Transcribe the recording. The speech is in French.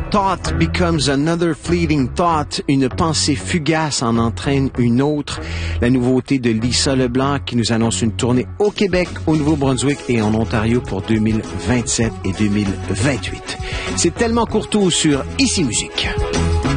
thought becomes another fleeting thought. Une pensée fugace en entraîne une autre. La nouveauté de Lisa Leblanc qui nous annonce une tournée au Québec, au Nouveau-Brunswick et en Ontario pour 2027 et 2028. C'est Tellement Courtois sur Ici Musique.